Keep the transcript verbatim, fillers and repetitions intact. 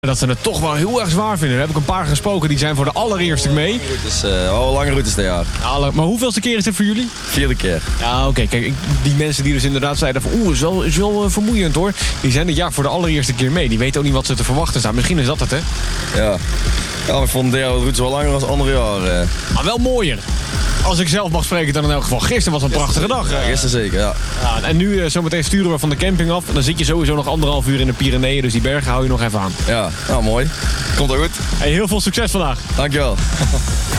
Dat ze het toch wel heel erg zwaar vinden. Daar heb ik een paar gesproken, die zijn voor de allereerste mee. Het is uh, al lange routes dit jaar. Ja, maar hoeveelste keer is dit voor jullie? Vierde keer. Ja, oké. Okay. Kijk, die mensen die dus inderdaad zeiden van... Oeh, is wel, is wel uh, vermoeiend hoor. Die zijn dit jaar voor de allereerste keer mee. Die weten ook niet wat ze te verwachten staan. Misschien is dat het, hè? Ja. Ja, ik vond de route wel langer dan andere jaren. Maar wel mooier. Als ik zelf mag spreken dan in elk geval. Gisteren was een prachtige dag. Ja, gisteren zeker, ja. ja en nu uh, zometeen sturen we van de camping af. En dan zit je sowieso nog anderhalf uur in de Pyreneeën. Dus die bergen hou je nog even aan. Ja, nou mooi. Komt ook goed. Hey, heel veel succes vandaag. Dankjewel.